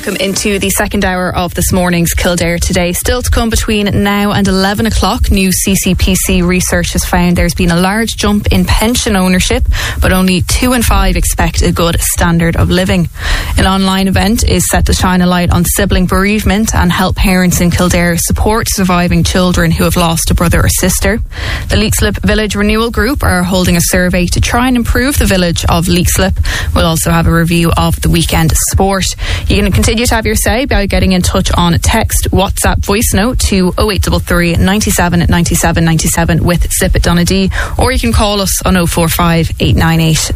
welcome into the second hour of this morning's Kildare Today. Still to come between now and 11 o'clock, new CCPC research has found there's been a large jump in pension ownership, but only 2 in 5 expect a good standard of living. An online event is set to shine a light on sibling bereavement and help parents in Kildare support surviving children who have lost a brother or sister. The Leixlip Village Renewal Group are holding a survey to try and improve the village of Leixlip. We'll also have a review of the weekend sport. You can continue to have your say by getting in touch on text, WhatsApp, voice note to 0833 97 97 97 with Zip at Donaghadee, or you can call us on 045 898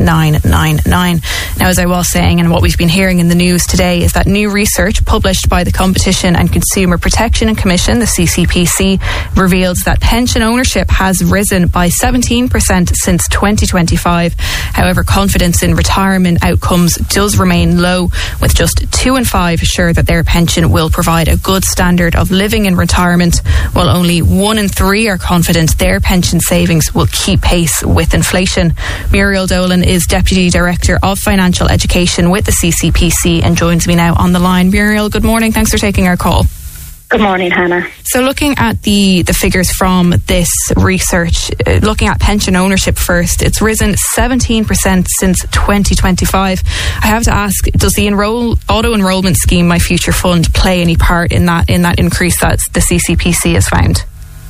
999. Now, as I was saying, and what we've been hearing in the news today is that new research published by the Competition and Consumer Protection Commission, the CCPC, reveals that pension ownership has risen by 17% since 2025. However, confidence in retirement outcomes does remain low, with just 2 in 5 sure that their pension will provide a good standard of living in retirement, while only 1 in 3 are confident their pension savings will keep pace with inflation. Muriel Dolan is Deputy Director of Financial Education with the CCPC and joins me now on the line. Muriel, good morning. Thanks for taking our call. Good morning, Hannah. So looking at the figures from this research, looking at pension ownership first, it's risen 17% since 2025. I have to ask, does the auto-enrolment scheme, My Future Fund, play any part in that increase that the CCPC has found?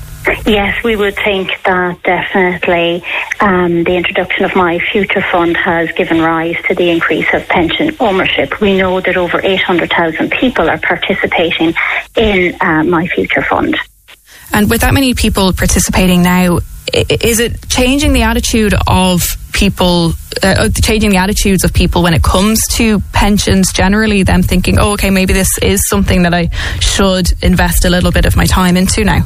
Yes, we would think that definitely the introduction of My Future Fund has given rise to the increase of pension ownership. We know that over 800,000 people are participating in My Future Fund. And with that many people participating now, is it changing the attitude of people, changing the attitudes of people when it comes to pensions generally, them thinking, oh, okay, maybe this is something that I should invest a little bit of my time into now?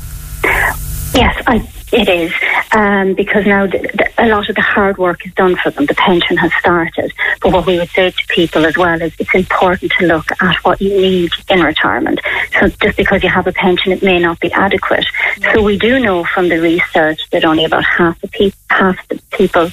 Yes, it is, because now a lot of the hard work is done for them. The pension has started. But what we would say to people as well is it's important to look at what you need in retirement. So just because you have a pension, it may not be adequate. So we do know from the research that only about half the people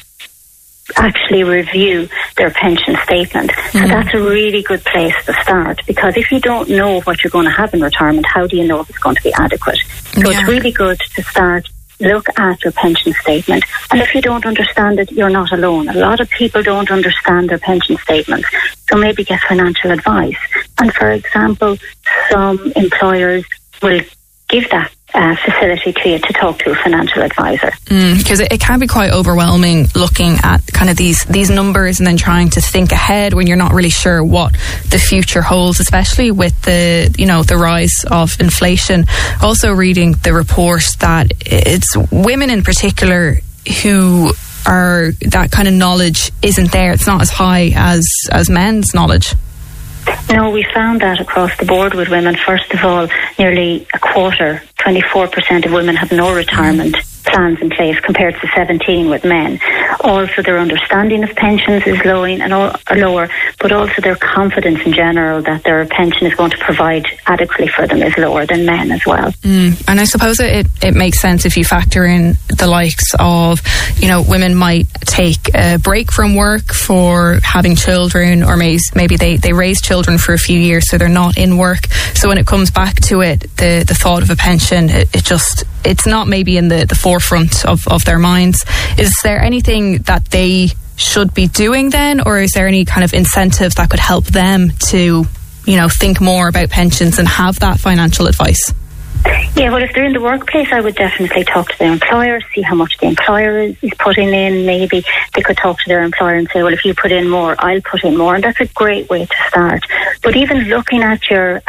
actually review their pension statement. So that's a really good place to start, because if you don't know what you're going to have in retirement, how do you know if it's going to be adequate? So it's really good to start, look at your pension statement, and if you don't understand it, you're not alone. A lot of people don't understand their pension statements, so maybe get financial advice. And for example, some employers will give that facility to you to talk to a financial advisor. Because it can be quite overwhelming looking at kind of these numbers and then trying to think ahead when you're not really sure what the future holds, especially with the rise of inflation. Also reading the report that it's women in particular who are, that kind of knowledge isn't there. It's not as high as men's knowledge. No, we found that across the board with women. First of all, nearly a quarter, 24% of women have no retirement plans in place compared to 17% with men. Also, their understanding of pensions is lower, but also their confidence in general that their pension is going to provide adequately for them is lower than men as well. And I suppose it makes sense if you factor in the likes of, women might take a break from work for having children, or maybe they raise children for a few years so they're not in work. So when it comes back to it, the thought of a pension, it's not maybe in the forefront of their minds. Is there anything that they should be doing then, or is there any kind of incentive that could help them to, think more about pensions and have that financial advice? Yeah, well, if they're in the workplace, I would definitely talk to their employer, see how much the employer is putting in. Maybe they could talk to their employer and say, well, if you put in more, I'll put in more. And that's a great way to start. But even looking at your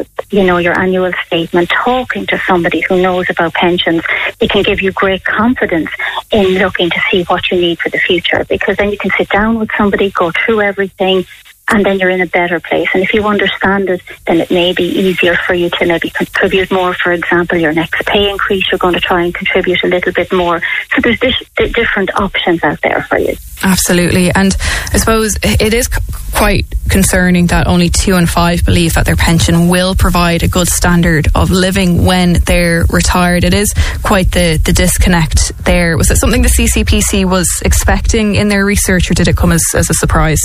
annual statement, talking to somebody who knows about pensions, it can give you great confidence in looking to see what you need for the future, because then you can sit down with somebody, go through everything, and then you're in a better place. And if you understand it, then it may be easier for you to maybe contribute more. For example, your next pay increase, you're going to try and contribute a little bit more. So there's different options out there for you. Absolutely. And I suppose it is quite concerning that only 2 in 5 believe that their pension will provide a good standard of living when they're retired. It is quite the disconnect there. Was it something the CCPC was expecting in their research, or did it come as a surprise?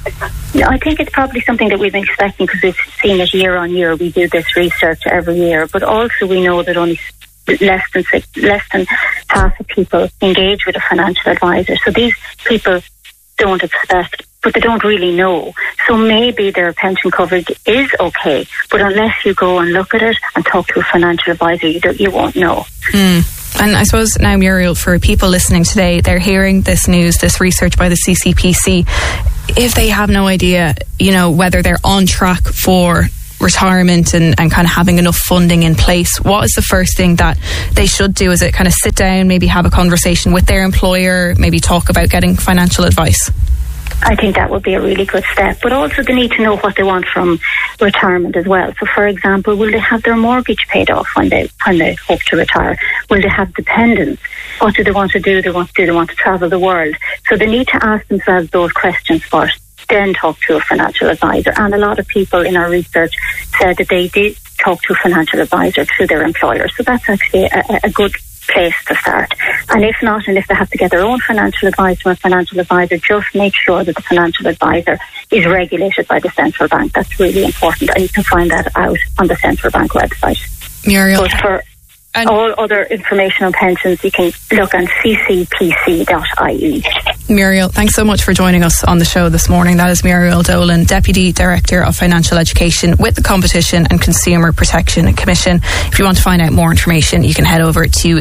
No, I think it's probably something that we've been expecting because we've seen it year on year. We do this research every year, but also we know that only less than half of people engage with a financial advisor. So these people don't expect, but they don't really know. So maybe their pension coverage is okay, but unless you go and look at it and talk to a financial advisor, you won't know. And I suppose now, Muriel, for people listening today, they're hearing this news, this research by the CCPC. If they have no idea, whether they're on track for retirement and kind of having enough funding in place, what is the first thing that they should do? Is it kind of sit down, maybe have a conversation with their employer, maybe talk about getting financial advice? I think that would be a really good step, but also they need to know what they want from retirement as well. So, for example, will they have their mortgage paid off when they hope to retire? Will they have dependents? What do they want to do? Do they want to travel the world? So they need to ask themselves those questions first, then talk to a financial advisor. And a lot of people in our research said that they did talk to a financial advisor through their employer. So that's actually a good place to start. And if not, and if they have to get their own financial advice from a financial advisor, just make sure that the financial advisor is regulated by the central bank. That's really important, and you can find that out on the central bank website. Muriel, but for all other information on pensions, you can look on ccpc.ie. Muriel, thanks so much for joining us on the show this morning. That is Muriel Dolan, Deputy Director of Financial Education with the Competition and Consumer Protection Commission. If you want to find out more information, you can head over to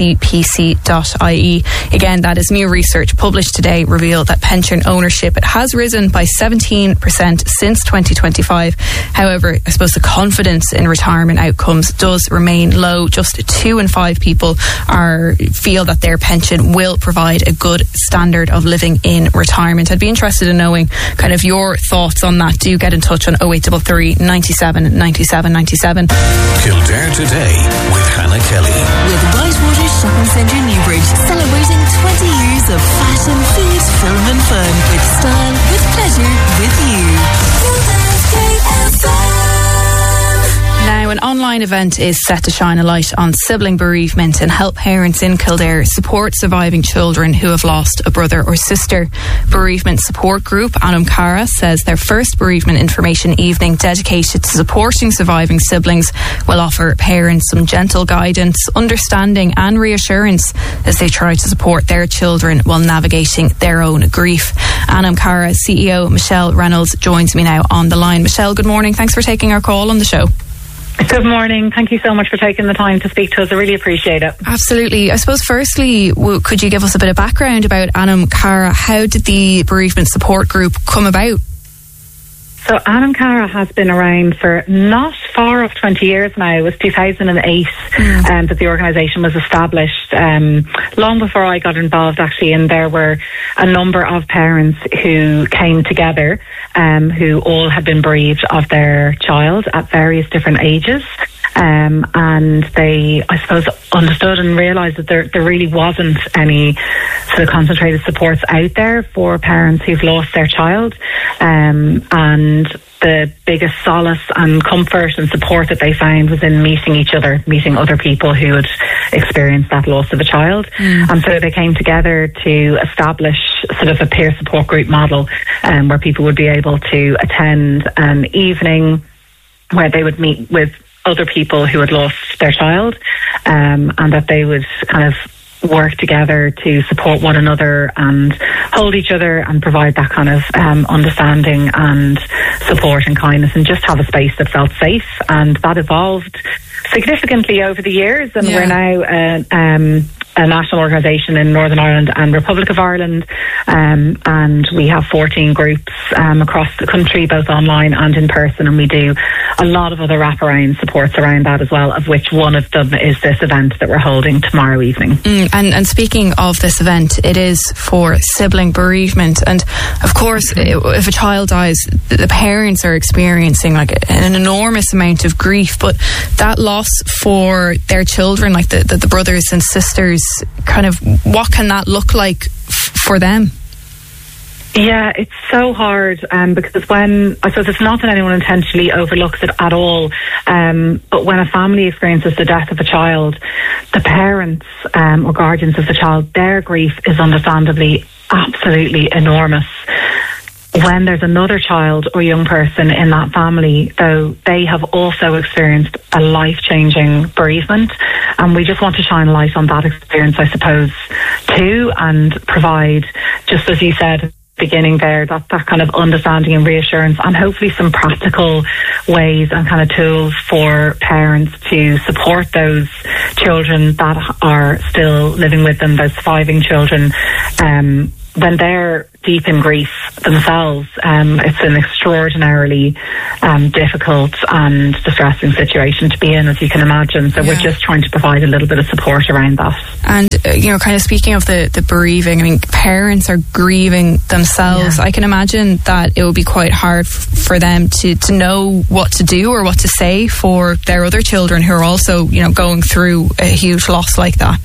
ccpc.ie. Again, that is new research published today revealed that pension ownership has risen by 17% since 2025. However, I suppose the confidence in retirement outcomes does remain low. Just 2 in 5 people feel that their pension will provide a good standard of living in retirement. I'd be interested in knowing kind of your thoughts on that. Do get in touch on 0833 97 97 97. Kildare Today with Hannah Kelly. With Whitewater Shopping Centre Newbridge, celebrating 20 years of fashion, food, film and fun. With style, with pleasure, with you. Now, an online event is set to shine a light on sibling bereavement and help parents in Kildare support surviving children who have lost a brother or sister. Bereavement support group Anam Cara says their first bereavement information evening dedicated to supporting surviving siblings will offer parents some gentle guidance, understanding and reassurance as they try to support their children while navigating their own grief. Anam Cara CEO Michelle Reynolds joins me now on the line. Michelle, good morning. Thanks for taking our call on the show. Good morning. Thank you so much for taking the time to speak to us. I really appreciate it. Absolutely. I suppose firstly, could you give us a bit of background about Anam Cara? How did the bereavement support group come about? So Anam Cara has been around for not far off 20 years now. It was 2008 that the organisation was established, long before I got involved actually, and there were a number of parents who came together who all had been bereaved of their child at various different ages. And they, I suppose, understood and realised that there really wasn't any sort of concentrated supports out there for parents who've lost their child. And the biggest solace and comfort and support that they found was in meeting each other, meeting other people who had experienced that loss of a child. And so they came together to establish sort of a peer support group model where people would be able to attend an evening where they would meet with other people who had lost their child, and that they would kind of work together to support one another and hold each other and provide that kind of understanding and support and kindness, and just have a space that felt safe. And that evolved significantly over the years, and we're now a national organisation in Northern Ireland and Republic of Ireland, and we have 14 groups across the country, both online and in person, and we do a lot of other wraparound supports around that as well, of which one of them is this event that we're holding tomorrow evening. And speaking of this event, it is for sibling bereavement, and of course if a child dies, the parents are experiencing like an enormous amount of grief, but that loss for their children, like the brothers and sisters, kind of what can that look like for them? Yeah, it's so hard because I suppose it's not that anyone intentionally overlooks it at all, but when a family experiences the death of a child, the parents or guardians of the child, their grief is understandably absolutely enormous. when there's another child or young person in that family, though, they have also experienced a life-changing bereavement, and we just want to shine a light on that experience, I suppose, too, and provide, just as you said beginning there, that kind of understanding and reassurance, and hopefully some practical ways and kind of tools for parents to support those children that are still living with them, those surviving children, when they're deep in grief themselves. It's an extraordinarily difficult and distressing situation to be in, as you can imagine. So we're just trying to provide a little bit of support around that. And, kind of speaking of the bereaving, I mean, parents are grieving themselves. I can imagine that it would be quite hard for them to know what to do or what to say for their other children who are also, going through a huge loss like that.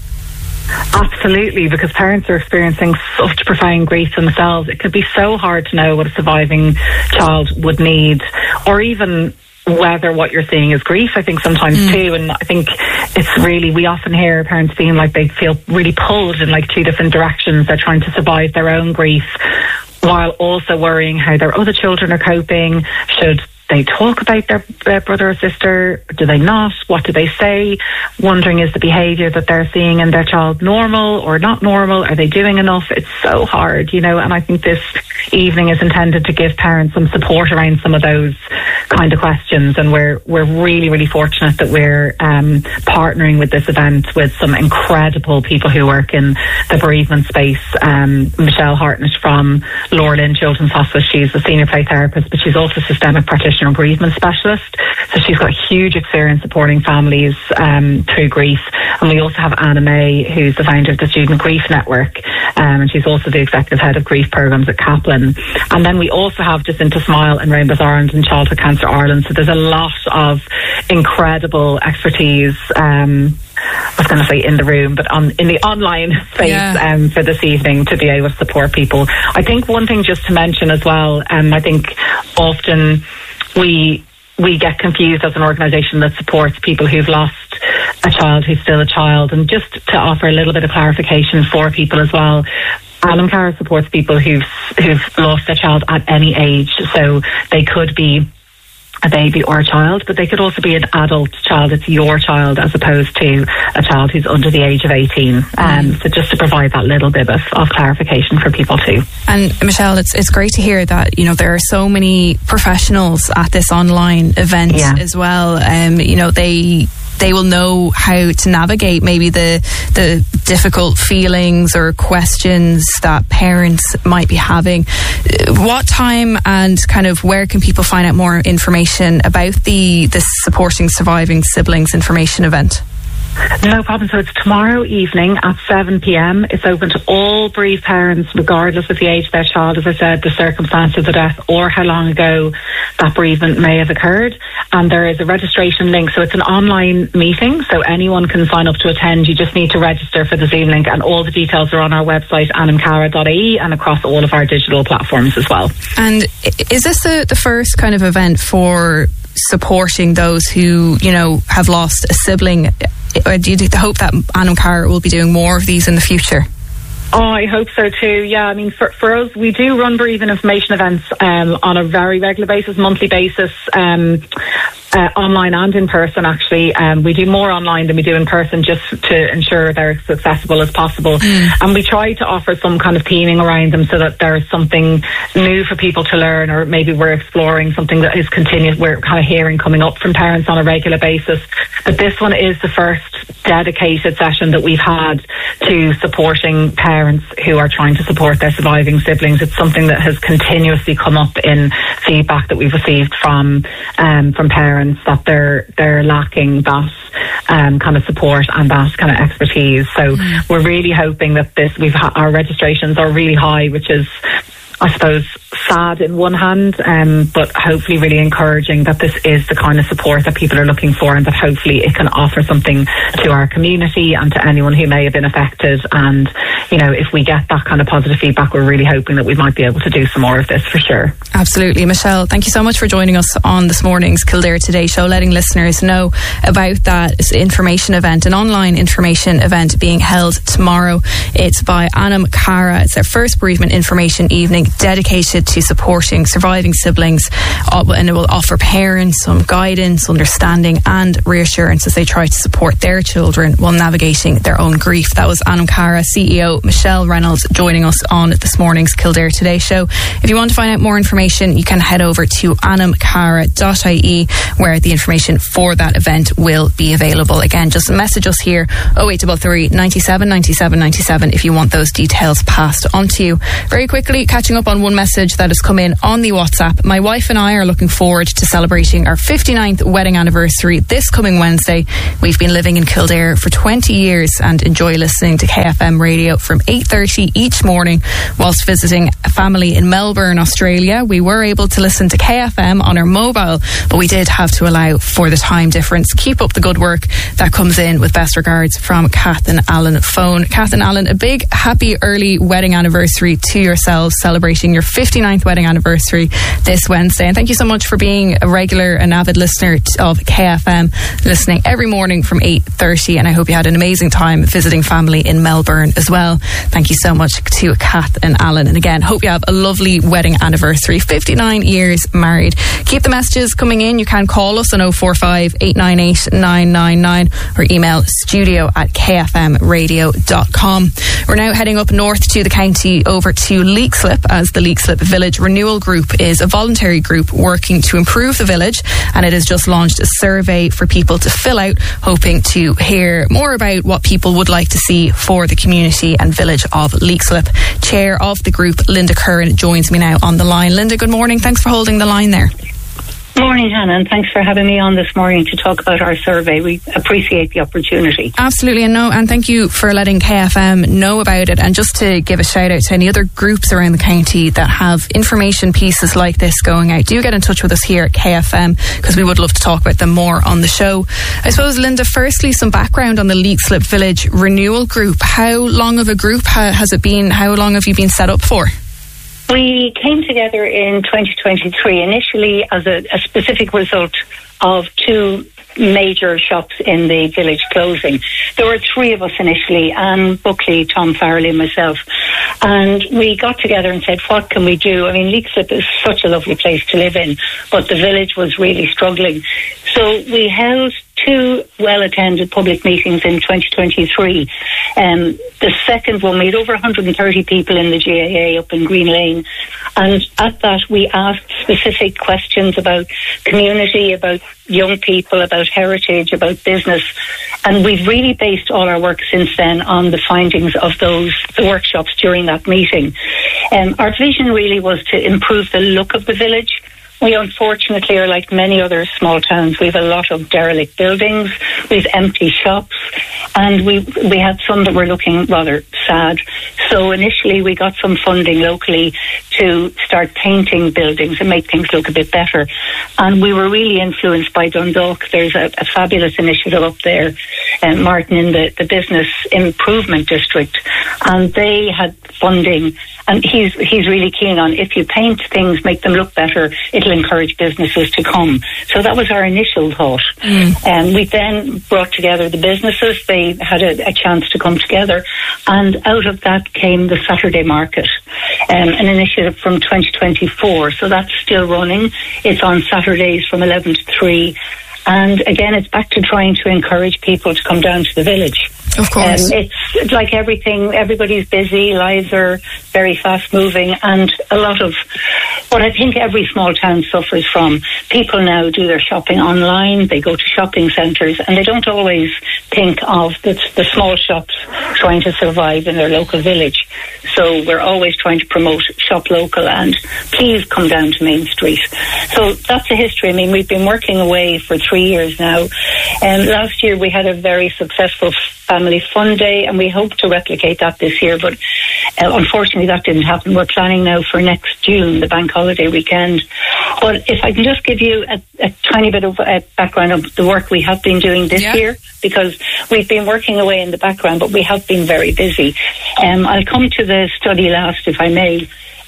Absolutely, because parents are experiencing such profound grief themselves. It could be so hard to know what a surviving child would need, or even whether what you're seeing is grief, I think sometimes too. And I think it's really, we often hear parents feeling like they feel really pulled in like two different directions. They're trying to survive their own grief while also worrying how their other children are coping. Should they talk about their brother or sister? Do they not? What do they say? Wondering, is the behaviour that they're seeing in their child normal or not normal? Are they doing enough? It's so hard, and I think this evening is intended to give parents some support around some of those kind of questions. And we're really, really fortunate that we're partnering with this event with some incredible people who work in the bereavement space. Michelle Hartnett from Laura Lynn Children's Hospice, she's a senior play therapist, but she's also a systemic practitioner and bereavement specialist, so she's got huge experience supporting families through grief. And we also have Anna May, who's the founder of the Student Grief Network, and she's also the executive head of grief programs at Kaplan. And then we also have Jacinta Smile and Rainbows Ireland and Childhood Cancer Ireland. So there's a lot of incredible expertise, I was going to say in the room, but in the online space for this evening to be able to support people. I think one thing just to mention as well, I think often we get confused as an organisation that supports people who've lost a child who's still a child. And just to offer a little bit of clarification for people as well, Anam Cara supports people who've lost a child at any age. So they could be a baby or a child, but they could also be an adult child. It's your child as opposed to a child who's under the age of 18. So just to provide that little bit of clarification for people too. And Michelle, it's great to hear that, there are so many professionals at this online event as well. They will know how to navigate maybe the difficult feelings or questions that parents might be having. What time and kind of where can people find out more information about the Supporting Surviving Siblings information event? No problem. So it's tomorrow evening at 7 p.m. It's open to all bereaved parents, regardless of the age of their child, as I said, the circumstance of the death, or how long ago that bereavement may have occurred. And there is a registration link. So it's an online meeting, so anyone can sign up to attend. You just need to register for the Zoom link, and all the details are on our website, animcara.ie, and across all of our digital platforms as well. And is this the first kind of event for supporting those who, have lost a sibling? Or do you hope that Anam Cara will be doing more of these in the future? Oh, I hope so too. Yeah, I mean, for us, we do run bereavement information events on a very regular basis, monthly basis, online and in person, actually. We do more online than we do in person, just to ensure they're as accessible as possible. And we try to offer some kind of theming around them so that there's something new for people to learn, or maybe we're exploring something that is continuous, we're kind of hearing coming up from parents on a regular basis. But this one is the first dedicated session that we've had to supporting parents who are trying to support their surviving siblings. It's something that has continuously come up in feedback that we've received from parents, that they're lacking that kind of support and that kind of expertise. So we're really hoping that our registrations are really high, which is, I suppose, sad in one hand, but hopefully really encouraging that this is the kind of support that people are looking for, and that hopefully it can offer something to our community and to anyone who may have been affected. And, if we get that kind of positive feedback, we're really hoping that we might be able to do some more of this for sure. Absolutely. Michelle, thank you so much for joining us on this morning's Kildare Today show, letting listeners know about that information event, an online information event being held tomorrow. It's by Anam Cara. It's their first bereavement information evening dedicated to essentially supporting surviving siblings, and it will offer parents some guidance, understanding and reassurance as they try to support their children while navigating their own grief. That was Anam Cara CEO Michelle Reynolds joining us on this morning's Kildare Today show. If you want to find out more information, you can head over to anamcara.ie, where the information for that event will be available. Again, just message us here 0833 97 97 97 if you want those details passed on to you. Very quickly, catching up on one message that has come in on the WhatsApp. My wife and I are looking forward to celebrating our 59th wedding anniversary this coming Wednesday. We've been living in Kildare for 20 years and enjoy listening to KFM radio from 8:30 each morning whilst visiting a family in Melbourne, Australia. We were able to listen to KFM on our mobile, but we did have to allow for the time difference. Keep up the good work. That comes in with best regards from Kath and Alan Phone. Kath and Alan, a big happy early wedding anniversary to yourselves, celebrating your 59th wedding anniversary this Wednesday. And thank you so much for being a regular and avid listener of KFM, listening every morning from 8:30. And I hope you had an amazing time visiting family in Melbourne as well. Thank you so much to Kath and Alan. And again, hope you have a lovely wedding anniversary. 59 years married. Keep the messages coming in. You can call us on 045 898 999 or email studio@kfmradio.com. We're now heading up north to the county over to Leixlip, as the Leixlip Village Renewal Group is a voluntary group working to improve the village, and it has just launched a survey for people to fill out, hoping to hear more about what people would like to see for the community and village of Leixlip. Chair of the group, Linda Curran, joins me now on the line. Linda, good morning. Thanks for holding the line there. Morning, Hannah, and thanks for having me on this morning to talk about our survey. We appreciate the opportunity. Absolutely, and thank you for letting KFM know about it. And just to give a shout out to any other groups around the county that have information pieces like this going out, do get in touch with us here at KFM, because we would love to talk about them more on the show. I suppose, Linda, firstly, some background on the Leixlip Village Renewal Group. How long of a group has it been? How long have you been set up for? We came together in 2023, initially as a specific result of two major shops in the village closing. There were three of us initially, Anne Buckley, Tom Farrelly and myself, and we got together and said, what can we do? I mean, Leixlip is such a lovely place to live in, but the village was really struggling. So we held two well-attended public meetings in 2023. The second one, we had over 130 people in the GAA up in Green Lane, and at that we asked specific questions about community, about young people, about heritage, about business, and we've really based all our work since then on the findings of the workshops during that meeting. Our vision really was to improve the look of the village. We unfortunately are like many other small towns. We have a lot of derelict buildings, we have empty shops, and we had some that were looking rather sad. So initially we got some funding locally to start painting buildings and make things look a bit better. And we were really influenced by Dundalk. There's a fabulous initiative up there, Martin, in the Business Improvement District, and they had funding. And he's really keen on, if you paint things, make them look better, it'll encourage businesses to come. So that was our initial thought. And we then brought together the businesses. They had a chance to come together. And out of that came the Saturday Market, an initiative from 2024. So that's still running. It's on Saturdays from 11 to 3. And again, it's back to trying to encourage people to come down to the village. Of course. It's like everything, everybody's busy, lives are very fast moving, and a lot of what I think every small town suffers from. People now do their shopping online, they go to shopping centres, and they don't always think of the small shops trying to survive in their local village. So we're always trying to promote shop local and please come down to Main Street. So that's the history. I mean, we've been working away for 3 years now. Last year we had a very successful Family Fun Day, and we hope to replicate that this year, but unfortunately that didn't happen. We're planning now for next June, the bank holiday weekend. But if I can just give you a tiny bit of background of the work we have been doing this year, because we've been working away in the background, but we have been very busy. I'll come to the study last, if I may.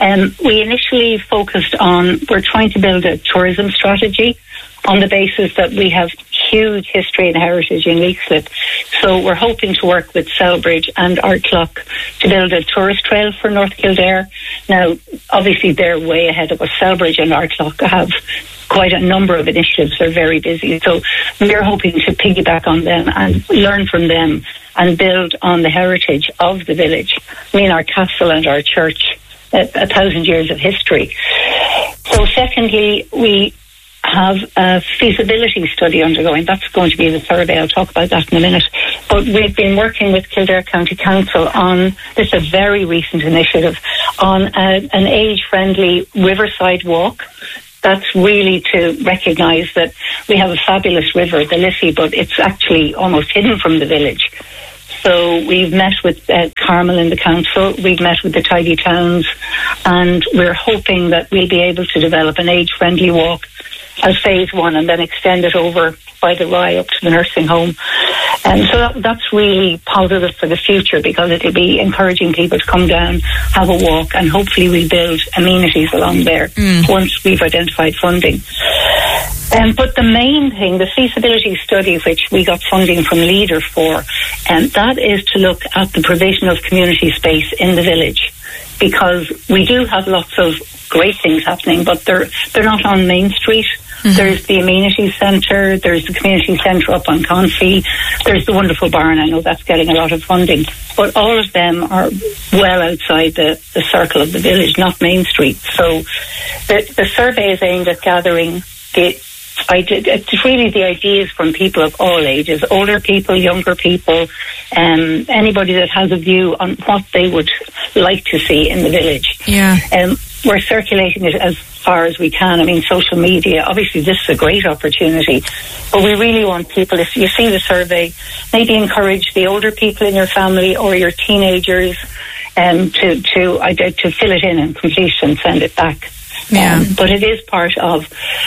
We initially focused on, we're trying to build a tourism strategy on the basis that we have huge history and heritage in Leixlip. So we're hoping to work with Celbridge and Ardclough to build a tourist trail for North Kildare. Now, obviously, they're way ahead of us. Celbridge and Ardclough have quite a number of initiatives. They're very busy. So we're hoping to piggyback on them and learn from them and build on the heritage of the village. I mean, our castle and our church, 1,000 years of history. So secondly, we have a feasibility study undergoing. That's going to be the survey. I'll talk about that in a minute. But we've been working with Kildare County Council on, this is a very recent initiative, on an age-friendly riverside walk. That's really to recognise that we have a fabulous river, the Liffey, but it's actually almost hidden from the village. So we've met with Carmel in the council, we've met with the Tidy Towns, and we're hoping that we'll be able to develop an age-friendly walk as phase one and then extend it over by the Rye up to the nursing home. And so that's really positive for the future, because it'll be encouraging people to come down, have a walk, and hopefully we build amenities along there once we've identified funding. But the main thing, the feasibility study, which we got funding from Leader for, that is to look at the provision of community space in the village, because we do have lots of great things happening, but they're not on Main Street. There's the amenity centre, there's the community centre up on Confee, there's the wonderful barn, I know that's getting a lot of funding, but all of them are well outside the circle of the village, not Main Street. So the survey is aimed at gathering it's really the ideas from people of all ages, older people, younger people, anybody that has a view on what they would like to see in the village. Yeah. We're circulating it as far as we can. I mean, social media, obviously this is a great opportunity, but we really want people, if you see the survey, maybe encourage the older people in your family or your teenagers to fill it in and complete and send it back. Yeah. But it is part of,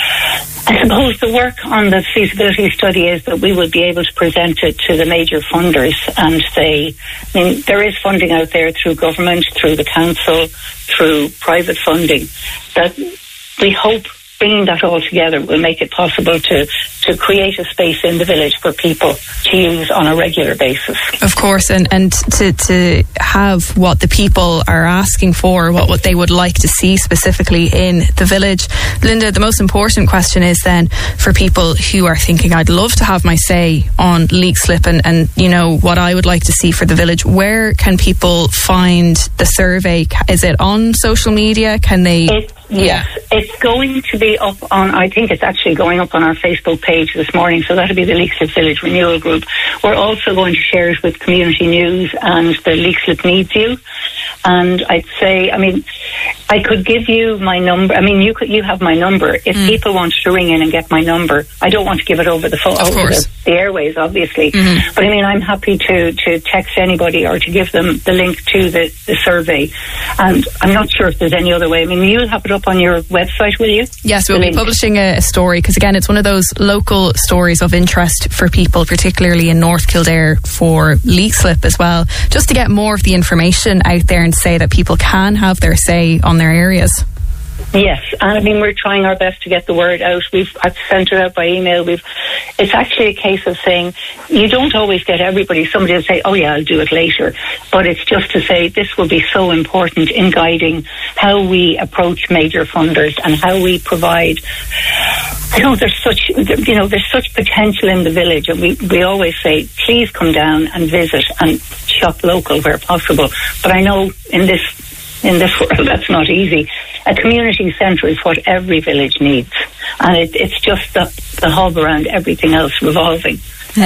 I suppose, the work on the feasibility study is that we will be able to present it to the major funders and say, I mean, there is funding out there through government, through the council, through private funding, that we hope bringing that all together will make it possible to create a space in the village for people to use on a regular basis. Of course, and to have what the people are asking for, what they would like to see specifically in the village. Linda, the most important question is then for people who are thinking, I'd love to have my say on Leixlip and you know, what I would like to see for the village. Where can people find the survey? Is it on social media? Can they... Yes, it's going to be up on, I think it's actually going up on our Facebook page this morning, so that'll be the Leixlip Village Renewal Group. We're also going to share it with Community News and the Leixlip Needs You. And I'd say, I mean, I could give you my number. I mean, you have my number. If people want to ring in and get my number, I don't want to give it over the phone, over the airways, obviously. But I mean, I'm happy to text anybody or to give them the link to the survey. And I'm not sure if there's any other way. I mean, you'll have it up on your website, will you? Yes, we'll be publishing a story, because again, it's one of those local stories of interest for people, particularly in North Kildare, for Leixlip as well, just to get more of the information out there and say that people can have their say on their areas. Yes, and I mean, we're trying our best to get the word out. I've sent it out by email. It's actually a case of saying, you don't always get everybody. Somebody will say, oh yeah, I'll do it later. But it's just to say this will be so important in guiding how we approach major funders and how we provide. I know there's such potential in the village, and we always say, please come down and visit and shop local where possible. But I know in this world that's not easy. A community centre is what every village needs, and it's just the hub around everything else revolving.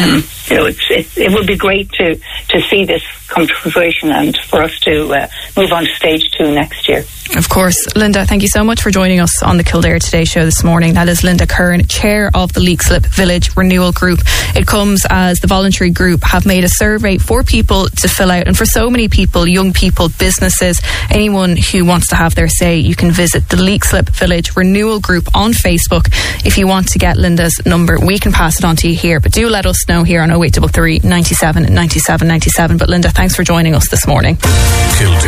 It would be great to see this come to fruition and for us to move on to stage 2 next year. Of course. Linda, thank you so much for joining us on the Kildare Today show this morning. That is Linda Curran, chair of the Leixlip Village Renewal Group. It comes as the voluntary group have made a survey for people to fill out, and for so many people, young people, businesses, anyone who wants to have their say, you can visit the Leixlip Village Renewal Group on Facebook. If you want to get Linda's number, we can pass it on to you here, but do let us know here on 0833 97 97 97. But Linda, thanks for joining us this morning. Kildare